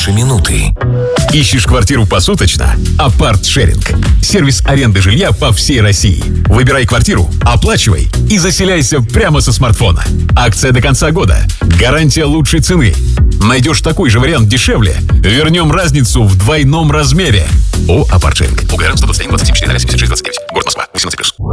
меньше минуты. Ищешь квартиру посуточно? Апарт-шеринг. Сервис аренды жилья по всей России. Выбирай квартиру, оплачивай и заселяйся прямо со смартфона. Акция до конца года. Гарантия лучшей цены. Найдешь такой же вариант дешевле? Вернем разницу в двойном размере. ООО «Апарт-шеринг». УГР 121 27 4 76 29. Город Москва. 18+.